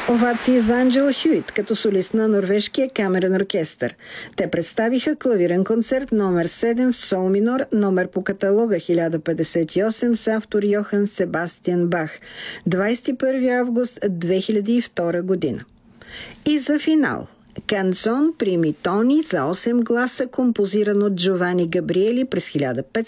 Овации за Анджела Хюит като солист на норвежкия камерен оркестър. Те представиха клавирен концерт номер 7 в сол минор, номер по каталога 1058 с автор Йохан Себастиан Бах, 21 август 2002 година. И за финал Канцон при Тони за 8 гласа, композиран от Джовани Габриели през 1500